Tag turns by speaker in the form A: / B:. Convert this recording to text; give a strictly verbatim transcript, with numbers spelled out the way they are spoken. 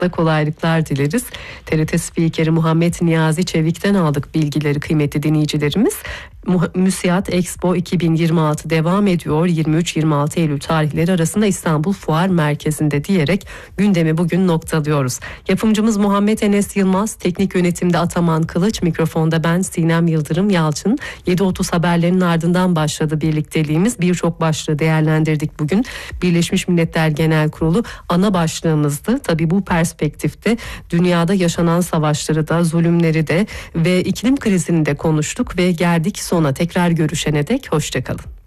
A: da kolaylıklar dileriz. T R T spikeri Muhammed Niyazi Çevik'ten aldık bilgileri kıymetli dinleyicilerimiz. MÜSİAD Expo iki bin yirmi altı devam ediyor. yirmi üç yirmi altı Eylül tarihleri arasında İstanbul Fuar Merkezi'nde diyerek gündemi bugün noktalıyoruz. Yapımcımız Muhammed Enes Yılmaz, teknik yönetimde Ataman Kılıç, mikrofonda ben Sinem Yıldırım Yalçın. yedi otuz haberlerinin ardından başladı birlikteliğimiz. Birçok başlığı değerlendirdik bugün. Birleşmiş Milletler Genel Kurulu ana başlığımızdı. Tabii bu perspektifte dünyada yaşanan savaşları da, zulümleri de ve iklim krizini de konuştuk ve geldik sona. Tekrar görüşene dek hoşça kalın.